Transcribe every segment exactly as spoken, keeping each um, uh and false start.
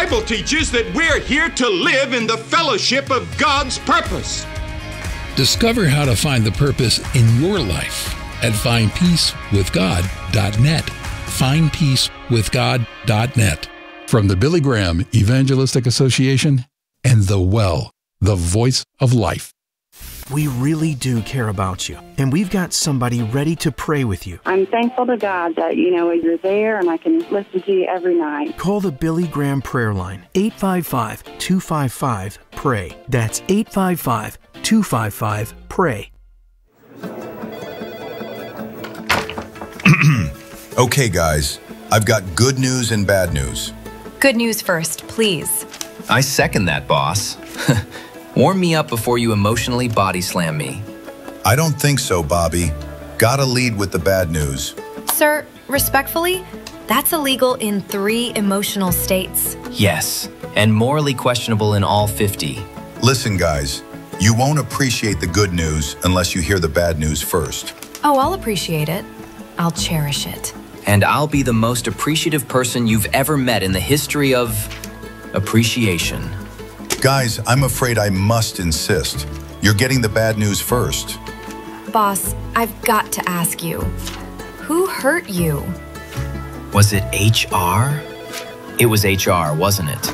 Bible teaches that we're here to live in the fellowship of God's purpose. Discover how to find the purpose in your life at find peace with god dot net. find peace with god dot net. From the Billy Graham Evangelistic Association and The Well, the voice of life. We really do care about you, and we've got somebody ready to pray with you. I'm thankful to God that, you know, you're there and I can listen to you every night. Call the Billy Graham prayer line, eight five five, two five five, P R A Y. That's eight five five, two five five, P R A Y. Okay, guys, I've got good news and bad news. Good news first, please. I second that, boss. Warm me up before you emotionally body slam me. I don't think so, Bobby. Gotta lead with the bad news. Sir, respectfully, that's illegal in three emotional states. Yes, and morally questionable in all fifty. Listen, guys, you won't appreciate the good news unless you hear the bad news first. Oh, I'll appreciate it. I'll cherish it. And I'll be the most appreciative person you've ever met in the history of appreciation. Guys, I'm afraid I must insist. You're getting the bad news first. Boss, I've got to ask you, who hurt you? Was it H R? It was H R, wasn't it?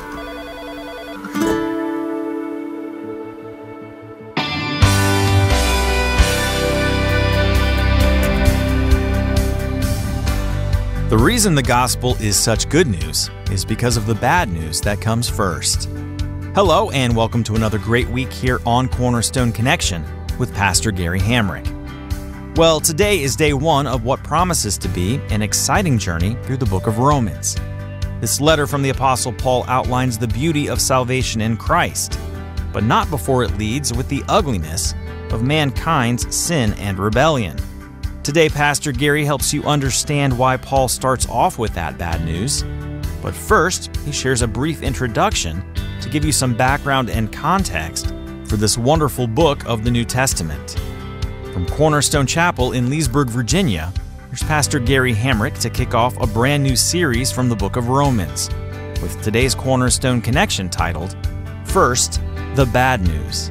The reason the gospel is such good news is because of the bad news that comes first. Hello, and welcome to another great week here on Cornerstone Connection with Pastor Gary Hamrick. Well, today is day one of what promises to be an exciting journey through the book of Romans. This letter from the Apostle Paul outlines the beauty of salvation in Christ, but not before it leads with the ugliness of mankind's sin and rebellion. Today, Pastor Gary helps you understand why Paul starts off with that bad news. But first, he shares a brief introduction to give you some background and context for this wonderful book of the New Testament. From Cornerstone Chapel in Leesburg, Virginia, here's Pastor Gary Hamrick to kick off a brand new series from the book of Romans, with today's Cornerstone Connection titled, First, the Bad News.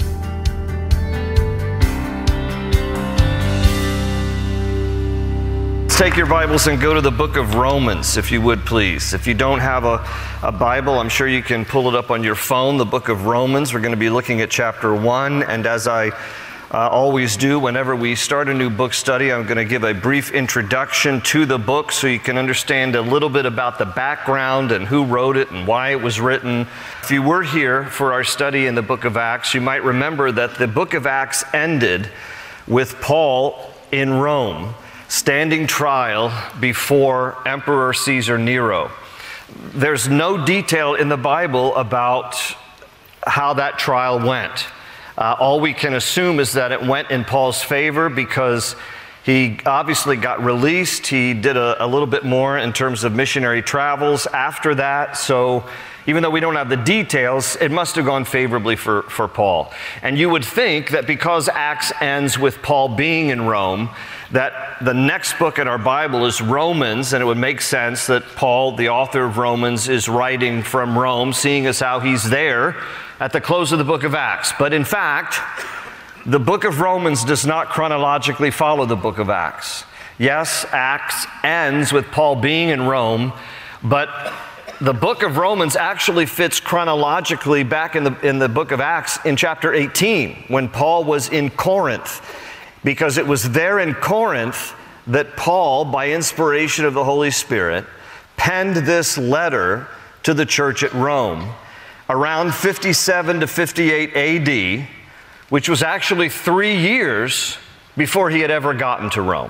Take your Bibles and go to the book of Romans, if you would please. If you don't have a, a Bible, I'm sure you can pull it up on your phone, the book of Romans. We're going to be looking at chapter one, and as I uh, always do whenever we start a new book study, I'm going to give a brief introduction to the book so you can understand a little bit about the background and who wrote it and why it was written. If you were here for our study in the book of Acts, you might remember that the book of Acts ended with Paul in Rome, standing trial before Emperor Caesar Nero. There's no detail in the Bible about how that trial went. Uh, all we can assume is that it went in Paul's favor because he obviously got released. He did a, a little bit more in terms of missionary travels after that. So even though we don't have the details, it must have gone favorably for, for Paul. And you would think that because Acts ends with Paul being in Rome, that the next book in our Bible is Romans, and it would make sense that Paul, the author of Romans, is writing from Rome, seeing as how he's there at the close of the book of Acts. But in fact, the book of Romans does not chronologically follow the book of Acts. Yes, Acts ends with Paul being in Rome, but the book of Romans actually fits chronologically back in the, in the book of Acts in chapter eighteen, when Paul was in Corinth, because it was there in Corinth that Paul, by inspiration of the Holy Spirit, penned this letter to the church at Rome around fifty-seven to fifty-eight A D, which was actually three years before he had ever gotten to Rome.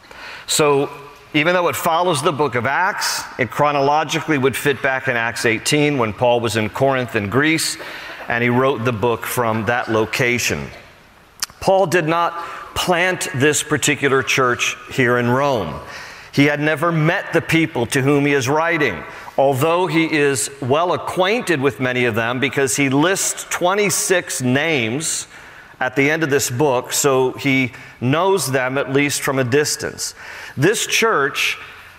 So even though it follows the book of Acts, it chronologically would fit back in Acts eighteen when Paul was in Corinth in Greece, and he wrote the book from that location. Paul did not plant this particular church here in Rome. He had never met the people to whom he is writing, although he is well acquainted with many of them because he lists twenty-six names at the end of this book, so he knows them at least from a distance. This church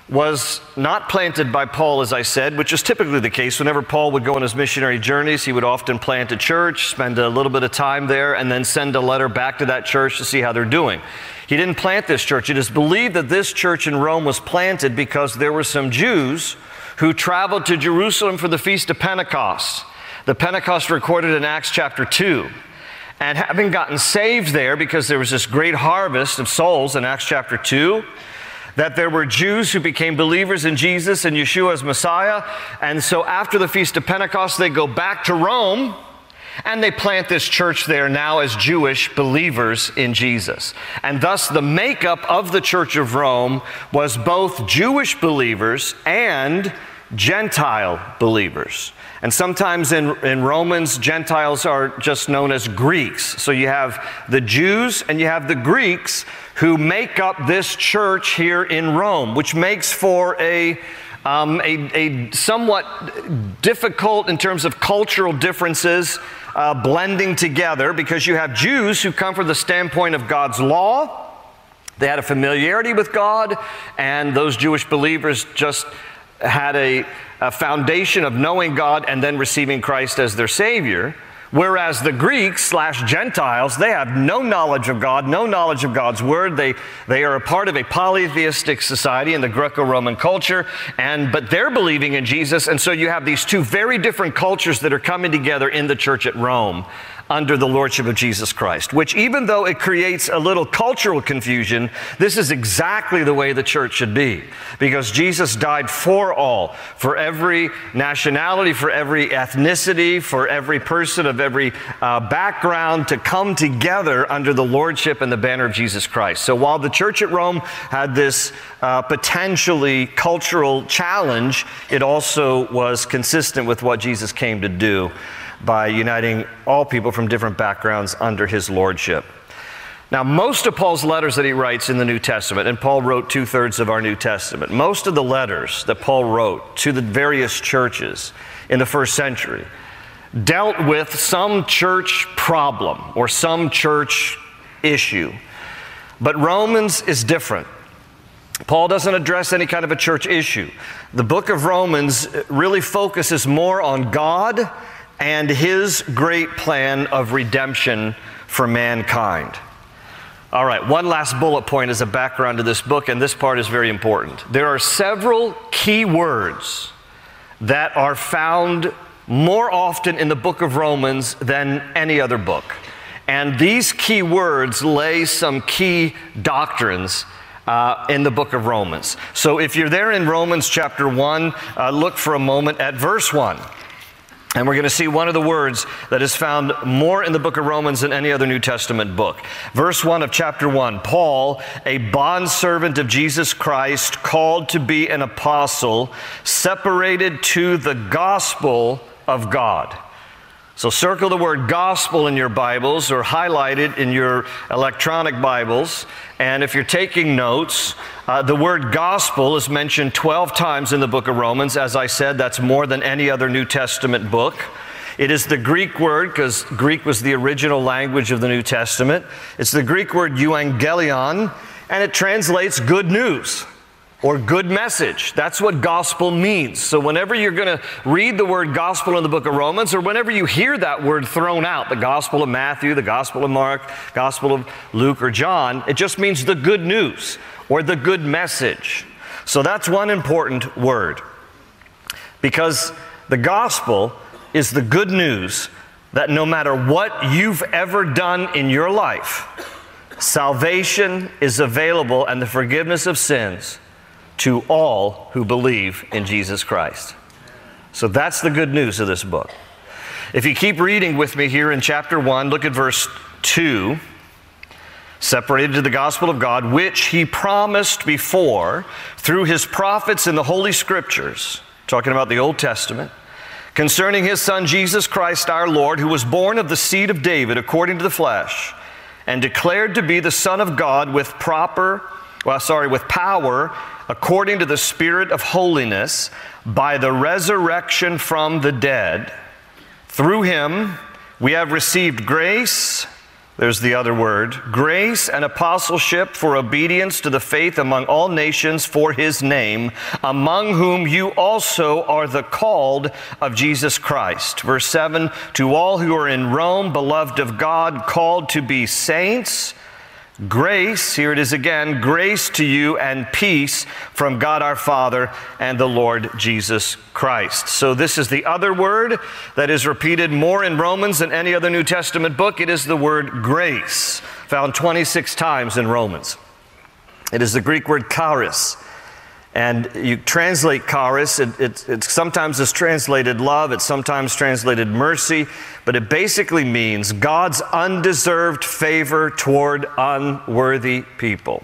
was not planted by Paul, as I said, which is typically the case. Whenever Paul would go on his missionary journeys, he would often plant a church, spend a little bit of time there, and then send a letter back to that church to see how they're doing. He didn't plant this church. It is believed that this church in Rome was planted because there were some Jews who traveled to Jerusalem for the Feast of Pentecost. The Pentecost recorded in Acts chapter two. And having gotten saved there, because there was this great harvest of souls in Acts chapter two, that there were Jews who became believers in Jesus and Yeshua as Messiah. And so after the Feast of Pentecost, they go back to Rome and they plant this church there now as Jewish believers in Jesus. And thus the makeup of the Church of Rome was both Jewish believers and Gentile believers. And sometimes in, in Romans, Gentiles are just known as Greeks. So you have the Jews and you have the Greeks who make up this church here in Rome, which makes for a, um, a, a somewhat difficult in terms of cultural differences uh, blending together, because you have Jews who come from the standpoint of God's law. They had a familiarity with God, and those Jewish believers just had a, a foundation of knowing God and then receiving Christ as their Savior. Whereas the Greeks slash Gentiles, they have no knowledge of God, no knowledge of God's Word. They, they are a part of a polytheistic society in the Greco-Roman culture, and but they're believing in Jesus. And so you have these two very different cultures that are coming together in the church at Rome under the lordship of Jesus Christ, which, even though it creates a little cultural confusion, this is exactly the way the church should be, because Jesus died for all, for every nationality, for every ethnicity, for every person of every uh, background to come together under the lordship and the banner of Jesus Christ. So while the church at Rome had this uh, potentially cultural challenge, it also was consistent with what Jesus came to do by uniting all people from different backgrounds under his lordship. Now, most of Paul's letters that he writes in the New Testament, and Paul wrote two-thirds of our New Testament, most of the letters that Paul wrote to the various churches in the first century dealt with some church problem or some church issue. But Romans is different. Paul doesn't address any kind of a church issue. The book of Romans really focuses more on God and his great plan of redemption for mankind. All right, one last bullet point as a background to this book, and this part is very important. There are several key words that are found more often in the book of Romans than any other book. And these key words lay some key doctrines uh, in the book of Romans. So if you're there in Romans chapter one, uh, look for a moment at verse one. And we're going to see one of the words that is found more in the book of Romans than any other New Testament book. Verse one of chapter one, Paul, a bondservant of Jesus Christ, called to be an apostle, separated to the gospel of God. So circle the word gospel in your Bibles, or highlight it in your electronic Bibles. And if you're taking notes, uh, the word gospel is mentioned twelve times in the book of Romans. As I said, that's more than any other New Testament book. It is the Greek word, because Greek was the original language of the New Testament. It's the Greek word euangelion, and it translates good news or good message. That's what gospel means. So whenever you're going to read the word gospel in the book of Romans, or whenever you hear that word thrown out, the gospel of Matthew, the gospel of Mark, gospel of Luke or John, it just means the good news or the good message. So that's one important word, because the gospel is the good news that no matter what you've ever done in your life, salvation is available and the forgiveness of sins to all who believe in Jesus Christ. So that's the good news of this book. If you keep reading with me here in chapter one, look at verse two. Separated to the gospel of God, which he promised before through his prophets in the Holy Scriptures, talking about the Old Testament, concerning his Son Jesus Christ our Lord, who was born of the seed of David according to the flesh, and declared to be the Son of God with proper, well, sorry, with power, according to the Spirit of holiness, by the resurrection from the dead. Through him we have received grace There's the other word. Grace and apostleship for obedience to the faith among all nations for his name, among whom you also are the called of Jesus Christ. Verse seven, to all who are in Rome, beloved of God, called to be saints, grace, here it is again, grace to you and peace from God our Father and the Lord Jesus Christ. So this is the other word that is repeated more in Romans than any other New Testament book. It is the word grace, found twenty-six times in Romans. It is the Greek word charis. And you translate charis, it, it, it sometimes is translated love, it's sometimes translated mercy, but it basically means God's undeserved favor toward unworthy people.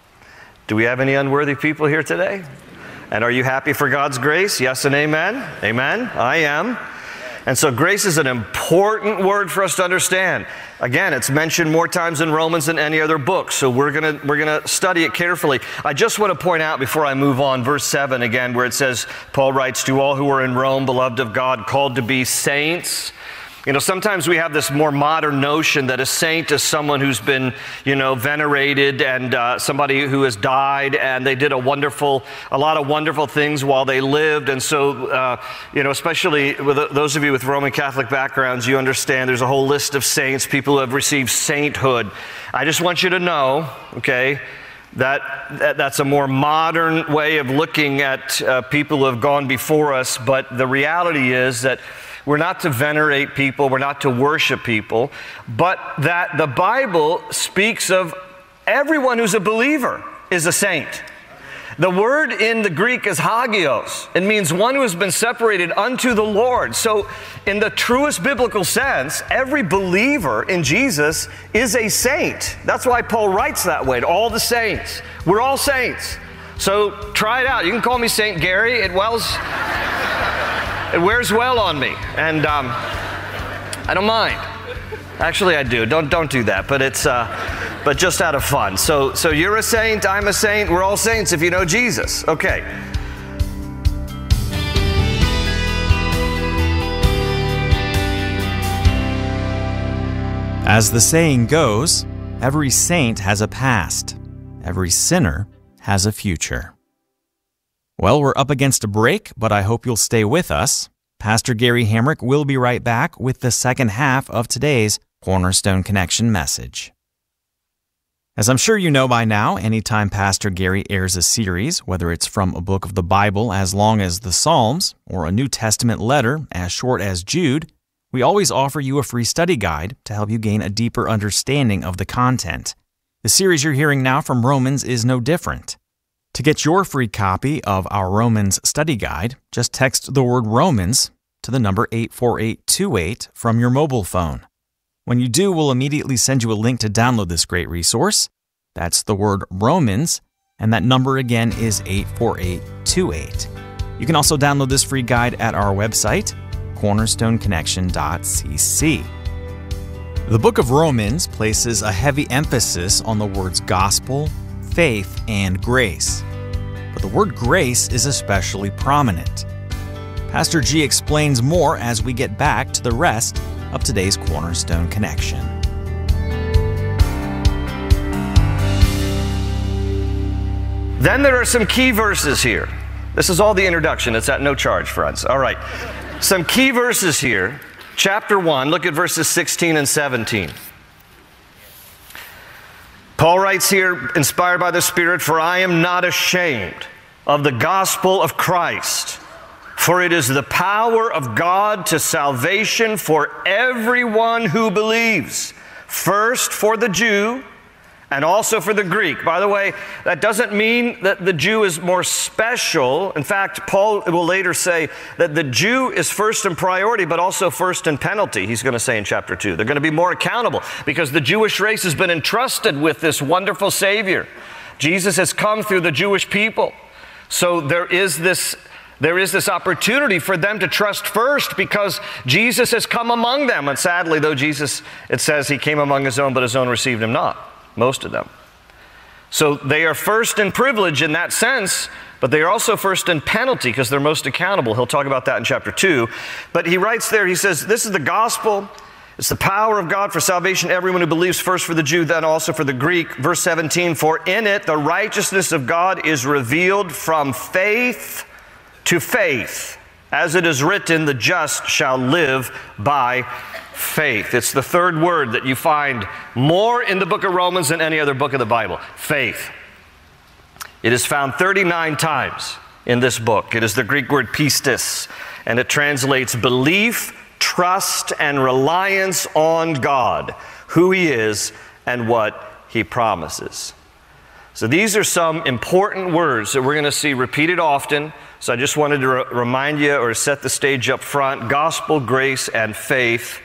Do we have any unworthy people here today? And are you happy for God's grace? Yes and amen? Amen? I am. And so grace is an important word for us to understand. Again, it's mentioned more times in Romans than any other book, so we're gonna, we're gonna study it carefully. I just want to point out before I move on, verse seven again, where it says, Paul writes, to all who are in Rome, beloved of God, called to be saints. You know, sometimes we have this more modern notion that a saint is someone who's been, you know, venerated and uh, somebody who has died and they did a wonderful, a lot of wonderful things while they lived. And so, uh, you know, especially with those of you with Roman Catholic backgrounds, you understand there's a whole list of saints, people who have received sainthood. I just want you to know, okay, that, that that's a more modern way of looking at uh, people who have gone before us. But the reality is that we're not to venerate people, we're not to worship people, but that the Bible speaks of everyone who's a believer is a saint. The word in the Greek is hagios. It means one who has been separated unto the Lord. So in the truest biblical sense, every believer in Jesus is a saint. That's why Paul writes that way to all the saints. We're all saints. So try it out. You can call me Saint Gary. It wells... It wears well on me, and um, I don't mind. Actually, I do. Don't don't do that. But it's uh, but just out of fun. So so you're a saint. I'm a saint. We're all saints if you know Jesus. Okay. As the saying goes, every saint has a past. Every sinner has a future. Well, we're up against a break, but I hope you'll stay with us. Pastor Gary Hamrick will be right back with the second half of today's Cornerstone Connection message. As I'm sure you know by now, anytime Pastor Gary airs a series, whether it's from a book of the Bible as long as the Psalms or a New Testament letter as short as Jude, we always offer you a free study guide to help you gain a deeper understanding of the content. The series you're hearing now from Romans is no different. To get your free copy of our Romans study guide, just text the word Romans to the number eight four eight two eight from your mobile phone. When you do, we'll immediately send you a link to download this great resource. That's the word Romans, and that number again is eight four eight two eight. You can also download this free guide at our website, cornerstone connection dot c c. The book of Romans places a heavy emphasis on the words gospel, faith, and grace. But the word grace is especially prominent. Pastor G explains more as we get back to the rest of today's Cornerstone Connection. Then there are some key verses here. This is all the introduction. It's at no charge, friends. All right. Some key verses here. Chapter one, look at verses sixteen and seventeen. Paul writes here, inspired by the Spirit, "For I am not ashamed of the gospel of Christ, for it is the power of God to salvation for everyone who believes, first for the Jew and also for the Greek." By the way, that doesn't mean that the Jew is more special. In fact, Paul will later say that the Jew is first in priority, but also first in penalty, he's going to say in chapter two. They're going to be more accountable because the Jewish race has been entrusted with this wonderful Savior. Jesus has come through the Jewish people. So there is this There is this opportunity for them to trust first because Jesus has come among them. And sadly, though, Jesus, it says he came among his own, but his own received him not. Most of them. So they are first in privilege in that sense, but they are also first in penalty because they're most accountable. He'll talk about that in chapter two. But he writes there, he says, this is the gospel. It's the power of God for salvation, everyone who believes, first for the Jew, then also for the Greek. Verse seventeen, for in it the righteousness of God is revealed from faith to faith. As it is written, the just shall live by faith. It's the third word that you find more in the book of Romans than any other book of the Bible. Faith. It is found thirty-nine times in this book. It is the Greek word pistis, and it translates belief, trust, and reliance on God, who He is and what He promises. So these are some important words that we're going to see repeated often. So I just wanted to re- remind you or set the stage up front. Gospel, grace, and faith.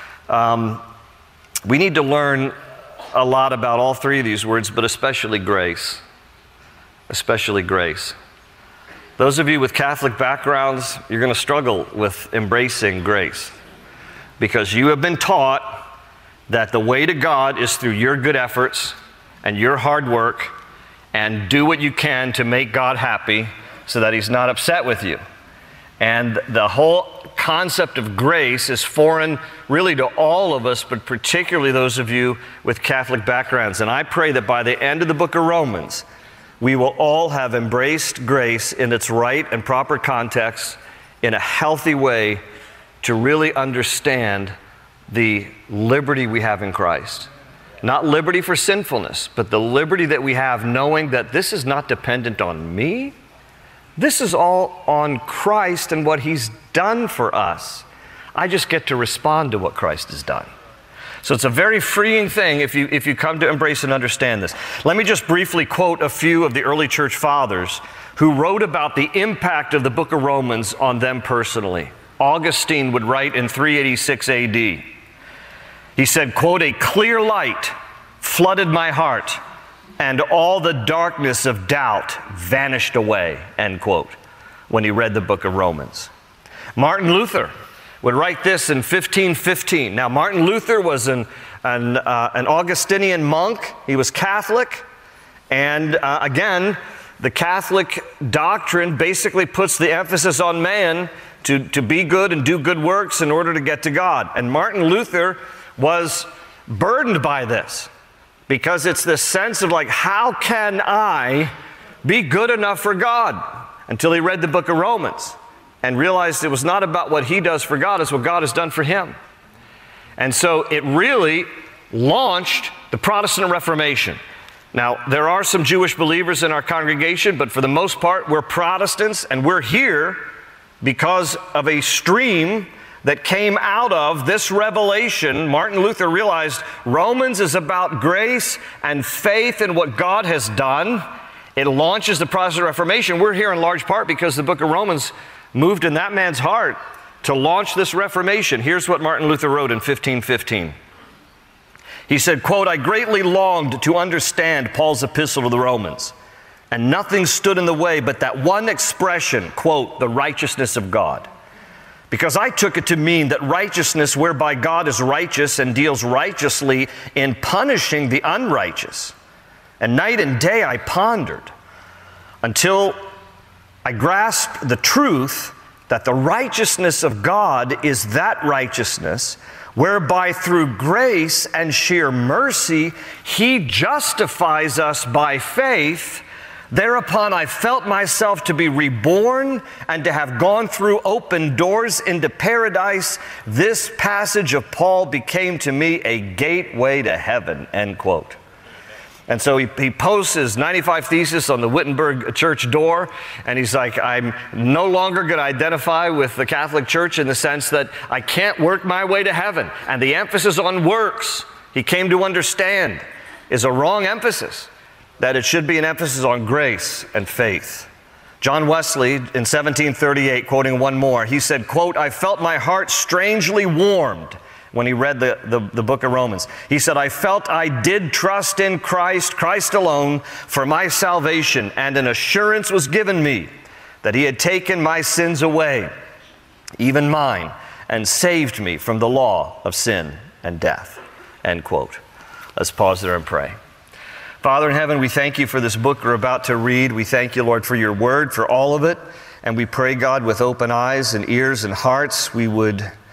Um, we need to learn a lot about all three of these words, but especially grace. Especially grace. Those of you with Catholic backgrounds, you're going to struggle with embracing grace because you have been taught that the way to God is through your good efforts and your hard work, and do what you can to make God happy so that He's not upset with you. And the whole concept of grace is foreign really to all of us, but particularly those of you with Catholic backgrounds. And I pray that by the end of the book of Romans, we will all have embraced grace in its right and proper context in a healthy way to really understand the liberty we have in Christ. Not liberty for sinfulness, but the liberty that we have knowing that this is not dependent on me. This is all on Christ and what He's done for us. I just get to respond to what Christ has done. So it's a very freeing thing if you, if you come to embrace and understand this. Let me just briefly quote a few of the early church fathers who wrote about the impact of the book of Romans on them personally. Augustine would write in three eighty-six A D. He said, quote, a clear light flooded my heart and all the darkness of doubt vanished away, end quote, when he read the book of Romans. Martin Luther would write this in fifteen fifteen. Now, Martin Luther was an, an, uh, an Augustinian monk. He was Catholic. And uh, again, the Catholic doctrine basically puts the emphasis on man to, to be good and do good works in order to get to God. And Martin Luther was burdened by this because it's this sense of like, how can I be good enough for God? Until he read the book of Romans and realized it was not about what he does for God, it's what God has done for him. And so it really launched the Protestant Reformation. Now, there are some Jewish believers in our congregation, but for the most part, we're Protestants, and we're here because of a stream that came out of this revelation. Martin Luther realized Romans is about grace and faith in what God has done. It launches the Protestant Reformation. We're here in large part because the book of Romans moved in that man's heart to launch this Reformation. Here's what Martin Luther wrote in fifteen fifteen. He said, quote, I greatly longed to understand Paul's epistle to the Romans, and nothing stood in the way but that one expression, quote, the righteousness of God. Because I took it to mean that righteousness whereby God is righteous and deals righteously in punishing the unrighteous. And night and day I pondered until I grasped the truth that the righteousness of God is that righteousness whereby through grace and sheer mercy He justifies us by faith. Thereupon I felt myself to be reborn and to have gone through open doors into paradise. This passage of Paul became to me a gateway to heaven, end quote. And so he, he posts his ninety-five Thesis on the Wittenberg church door, and he's like, I'm no longer going to identify with the Catholic Church in the sense that I can't work my way to heaven. And the emphasis on works, he came to understand, is a wrong emphasis, that it should be an emphasis on grace and faith. John Wesley, in seventeen thirty-eight, quoting one more, he said, quote, I felt my heart strangely warmed when he read the, the, the book of Romans. He said, I felt I did trust in Christ, Christ alone, for my salvation, and an assurance was given me that He had taken my sins away, even mine, and saved me from the law of sin and death, end quote. Let's pause there and pray. Father in heaven, we thank You for this book we're about to read. We thank You, Lord, for Your word, for all of it. And we pray, God, with open eyes and ears and hearts, we would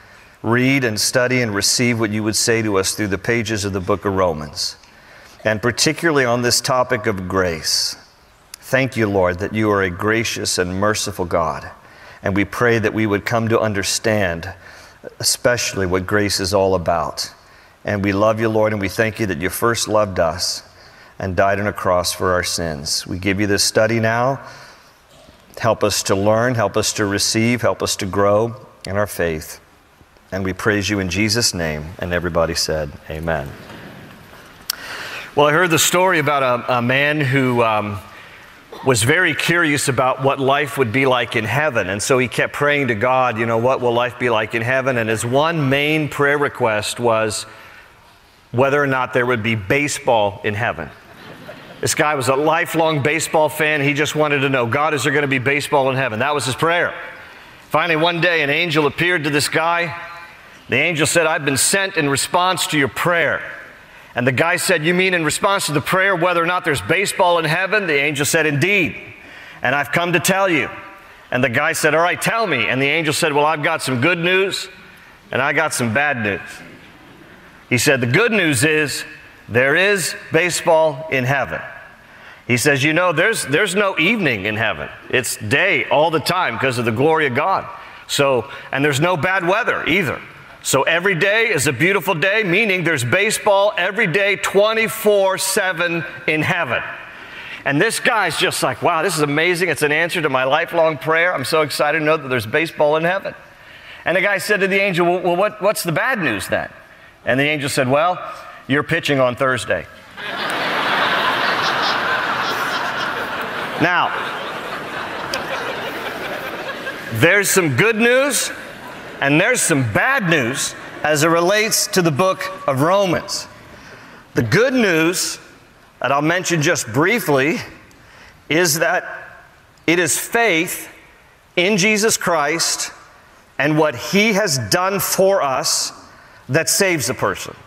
read and study and receive what you would say to us through the pages of the book of Romans, and particularly on this topic of grace. Thank you, Lord, that you are a gracious and merciful God, and we pray that we would come to understand especially what grace is all about. And we love you, Lord, and we thank you that you first loved us and died on a cross for our sins. We give you this study now. Help us to learn, help us to receive, help us to grow in our faith. And we praise you in Jesus' name. And everybody said, amen. Well, I heard the story about a, a man who um, was very curious about what life would be like in heaven. And so he kept praying to God, you know, what will life be like in heaven? And his one main prayer request was whether or not there would be baseball in heaven. This guy was a lifelong baseball fan. He just wanted to know, God, is there going to be baseball in heaven? That was his prayer. Finally, one day, an angel appeared to this guy. The angel said, I've been sent in response to your prayer. And the guy said, you mean in response to the prayer whether or not there's baseball in heaven? The angel said, indeed. And I've come to tell you. And the guy said, all right, tell me. And the angel said, well, I've got some good news and I got some bad news. He said, the good news is there is baseball in heaven. He says, you know, there's, there's no evening in heaven. It's day all the time because of the glory of God. So, and there's no bad weather either. So every day is a beautiful day, meaning there's baseball every day, twenty-four seven in heaven. And this guy's just like, wow, this is amazing. It's an answer to my lifelong prayer. I'm so excited to know that there's baseball in heaven. And the guy said to the angel, well, well what, what's the bad news then? And the angel said, well, you're pitching on Thursday. Now, there's some good news and there's some bad news as it relates to the book of Romans. The good news that I'll mention just briefly is that it is faith in Jesus Christ and what He has done for us that saves a person.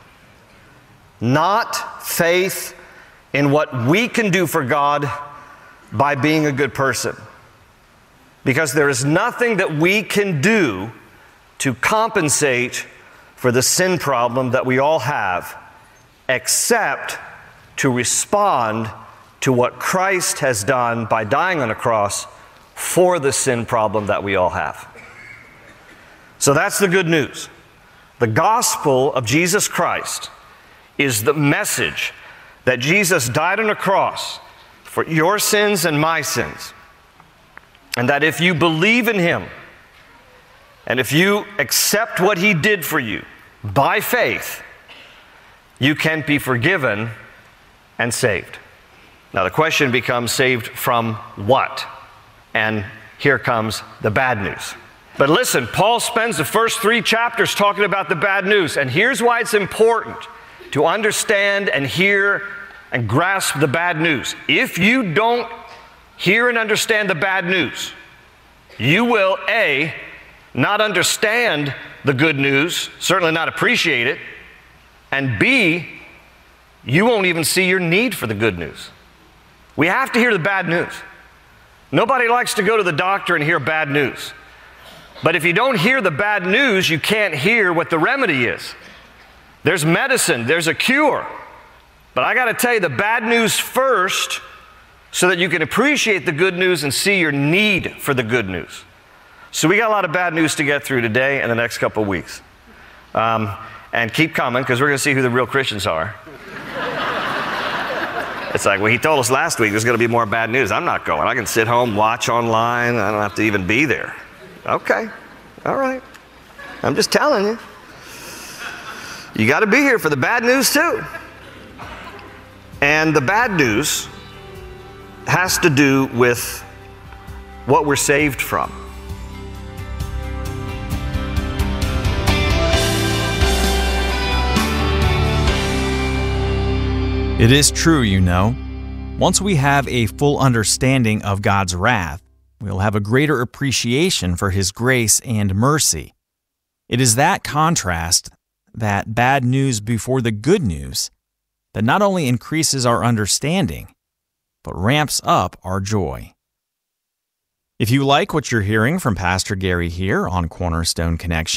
Not faith in what we can do for God by being a good person. Because there is nothing that we can do to compensate for the sin problem that we all have, except to respond to what Christ has done by dying on a cross for the sin problem that we all have. So that's the good news. The gospel of Jesus Christ is the message that Jesus died on a cross for your sins and my sins. And that if you believe in Him, and if you accept what He did for you by faith, you can be forgiven and saved. Now the question becomes, saved from what? And here comes the bad news. But listen, Paul spends the first three chapters talking about the bad news. And here's why it's important to understand and hear and grasp the bad news. If you don't hear and understand the bad news, you will, A, not understand the good news, certainly not appreciate it, and B, you won't even see your need for the good news. We have to hear the bad news. Nobody likes to go to the doctor and hear bad news. But if you don't hear the bad news, you can't hear what the remedy is. There's medicine, there's a cure. But I got to tell you the bad news first so that you can appreciate the good news and see your need for the good news. So we got a lot of bad news to get through today and the next couple of weeks. Um, and keep coming, because we're going to see who the real Christians are. It's like, well, he told us last week there's going to be more bad news. I'm not going. I can sit home, watch online. I don't have to even be there. Okay. All right. I'm just telling you. You got to be here for the bad news too. And the bad news has to do with what we're saved from. It is true, you know. Once we have a full understanding of God's wrath, we'll have a greater appreciation for His grace and mercy. It is that contrast, that bad news before the good news, that not only increases our understanding, but ramps up our joy. If you like what you're hearing from Pastor Gary here on Cornerstone Connection,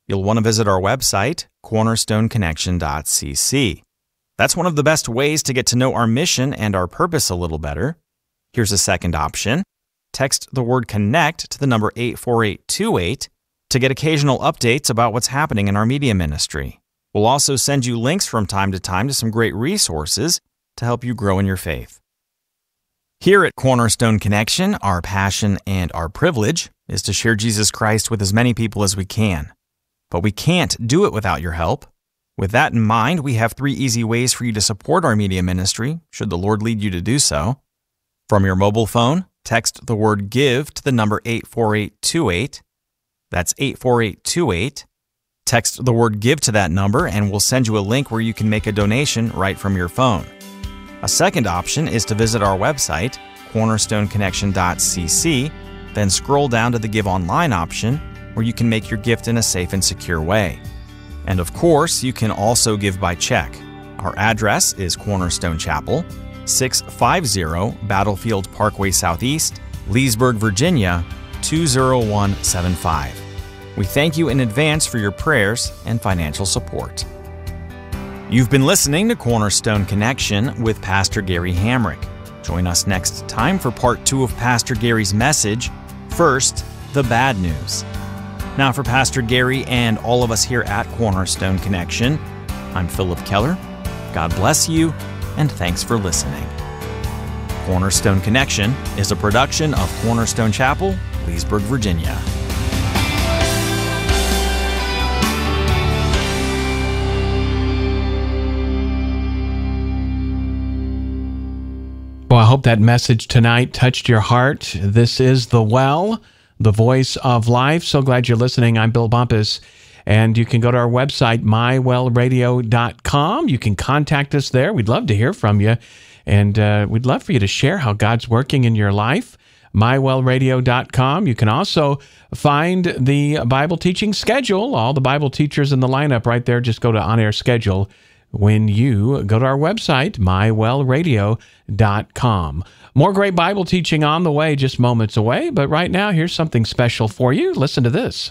you'll want to visit our website, cornerstone connection dot c c. That's one of the best ways to get to know our mission and our purpose a little better. Here's a second option. Text the word CONNECT to the number eight four eight two eight to get occasional updates about what's happening in our media ministry. We'll also send you links from time to time to some great resources to help you grow in your faith. Here at Cornerstone Connection, our passion and our privilege is to share Jesus Christ with as many people as we can. But we can't do it without your help. With that in mind, we have three easy ways for you to support our media ministry, should the Lord lead you to do so. From your mobile phone, text the word GIVE to the number eight four eight two eight. That's eight four eight two eight. Text the word GIVE to that number and we'll send you a link where you can make a donation right from your phone. A second option is to visit our website, cornerstone connection dot c c, then scroll down to the Give Online option where you can make your gift in a safe and secure way. And of course, you can also give by check. Our address is Cornerstone Chapel, six fifty Battlefield Parkway Southeast, Leesburg, Virginia, two zero one seven five. We thank you in advance for your prayers and financial support. You've been listening to Cornerstone Connection with Pastor Gary Hamrick. Join us next time for part two of Pastor Gary's message. First, the bad news. Now for Pastor Gary and all of us here at Cornerstone Connection, I'm Philip Keller. God bless you, and thanks for listening. Cornerstone Connection is a production of Cornerstone Chapel, Leesburg, Virginia. Well, I hope that message tonight touched your heart. This is The Well, the voice of life. So glad you're listening. I'm Bill Bumpus, and you can go to our website, my well radio dot com. You can contact us there. We'd love to hear from you, and uh, we'd love for you to share how God's working in your life. my well radio dot com. You can also find the Bible teaching schedule, all the Bible teachers in the lineup right there. Just go to On Air Schedule when you go to our website, my well radio dot com. More great Bible teaching on the way, just moments away. But right now, here's something special for you. Listen to this.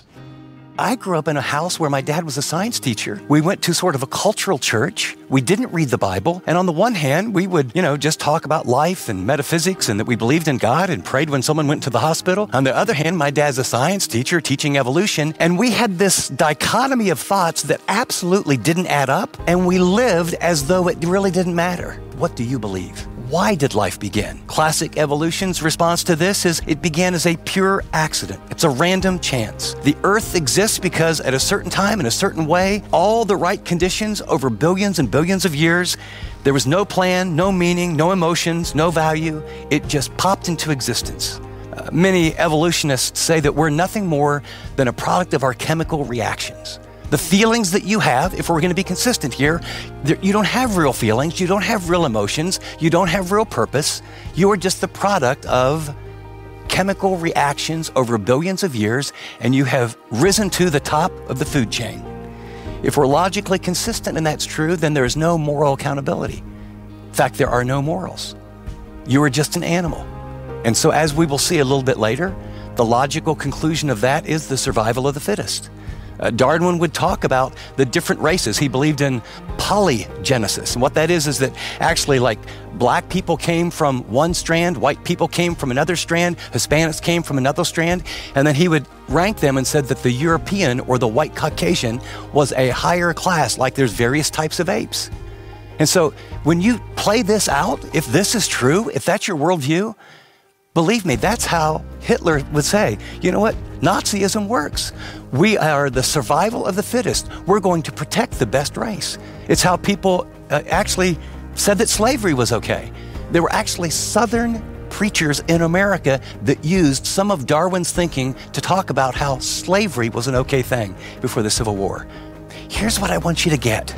I grew up in a house where my dad was a science teacher. We went to sort of a cultural church. We didn't read the Bible. And on the one hand, we would, you know, just talk about life and metaphysics and that we believed in God and prayed when someone went to the hospital. On the other hand, my dad's a science teacher teaching evolution. And we had this dichotomy of thoughts that absolutely didn't add up. And we lived as though it really didn't matter. What do you believe? Why did life begin? Classic evolution's response to this is it began as a pure accident. It's a random chance. The earth exists because at a certain time, in a certain way, all the right conditions over billions and billions of years, there was no plan, no meaning, no emotions, no value. It just popped into existence. Uh, many evolutionists say that we're nothing more than a product of our chemical reactions. The feelings that you have, if we're going to be consistent here, you don't have real feelings, you don't have real emotions, you don't have real purpose. You are just the product of chemical reactions over billions of years, and you have risen to the top of the food chain. If we're logically consistent and that's true, then there is no moral accountability. In fact, there are no morals. You are just an animal. And so as we will see a little bit later, the logical conclusion of that is the survival of the fittest. Uh, Darwin would talk about the different races. He believed in polygenesis. And what that is, is that actually like black people came from one strand, white people came from another strand, Hispanics came from another strand, and then he would rank them and said that the European or the white Caucasian was a higher class, like there's various types of apes. And so when you play this out, if this is true, if that's your worldview, believe me, that's how Hitler would say, you know what? Nazism works. We are the survival of the fittest. We're going to protect the best race. It's how people uh, actually said that slavery was okay. There were actually Southern preachers in America that used some of Darwin's thinking to talk about how slavery was an okay thing before the Civil War. Here's what I want you to get.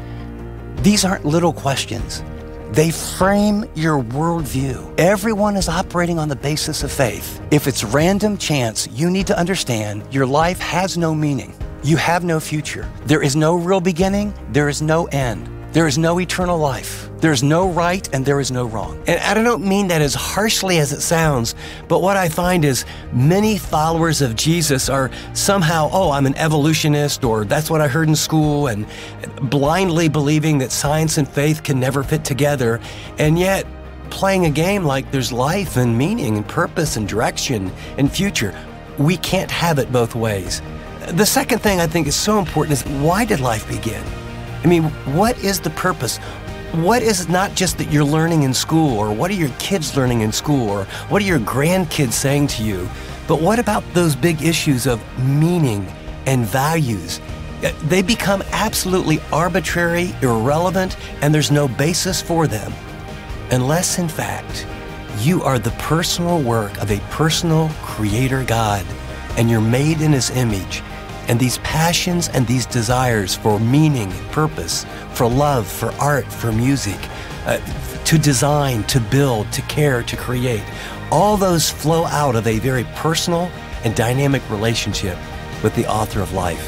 These aren't little questions. They frame your worldview. Everyone is operating on the basis of faith. If it's random chance, you need to understand your life has no meaning. You have no future. There is no real beginning. There is no end. There is no eternal life. There is no right and there is no wrong. And I don't mean that as harshly as it sounds, but what I find is many followers of Jesus are somehow, oh, I'm an evolutionist, or that's what I heard in school, and blindly believing that science and faith can never fit together, and yet playing a game like there's life and meaning and purpose and direction and future. We can't have it both ways. The second thing I think is so important is, why did life begin? I mean, what is the purpose? What is not just that you're learning in school, or what are your kids learning in school, or what are your grandkids saying to you? But what about those big issues of meaning and values? They become absolutely arbitrary, irrelevant, and there's no basis for them. Unless, in fact, you are the personal work of a personal Creator God, and you're made in His image. And these passions and these desires for meaning, purpose, for love, for art, for music, uh, to design, to build, to care, to create, all those flow out of a very personal and dynamic relationship with the author of life.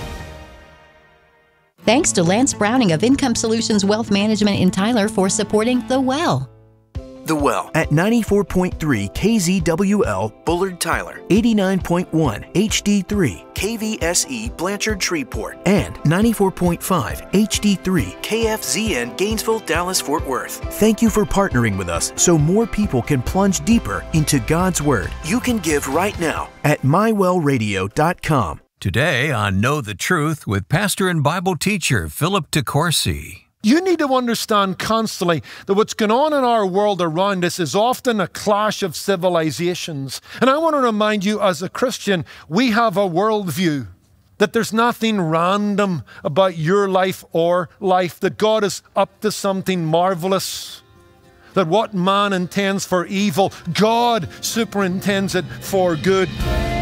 Thanks to Lance Browning of Income Solutions Wealth Management in Tyler for supporting The Well. The Well at ninety-four point three K Z W L Bullard Tyler, eighty-nine point one H D three K V S E Blanchard Shreveport, and ninety-four point five H D three K F Z N Gainesville, Dallas, Fort Worth. Thank you for partnering with us so more people can plunge deeper into God's Word. You can give right now at my well radio dot com. Today on Know the Truth with pastor and Bible teacher Philip DeCourcy. You need to understand constantly that what's going on in our world around us is often a clash of civilizations. And I want to remind you, as a Christian, we have a worldview, that there's nothing random about your life or life, that God is up to something marvelous, that what man intends for evil, God superintends it for good.